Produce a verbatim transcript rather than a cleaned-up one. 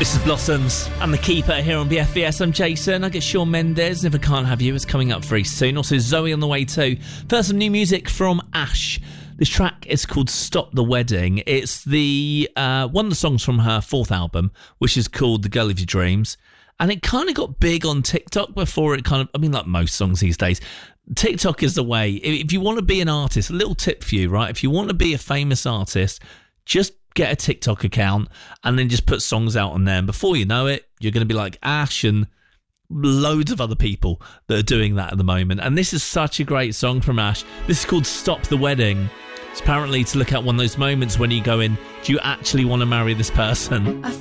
This is Blossoms. I'm the Keeper here on B F B S. I'm Jason. I get Shawn Mendes. Never Can't Have You is coming up very soon. Also Zoe on the way too. First, some new music from Ash. This track is called Stop the Wedding. It's the uh, one of the songs from her fourth album, which is called The Girl of Your Dreams. And it kind of got big on TikTok before it kind of, I mean, like most songs these days. TikTok is the way. If you want to be an artist, a little tip for you, right? If you want to be a famous artist, just get a TikTok account and then just put songs out on there. And before you know it, you're going to be like Ash and loads of other people that are doing that at the moment. And this is such a great song from Ash. This is called Stop the Wedding. It's apparently to look at one of those moments when you go in, do you actually want to marry this person? I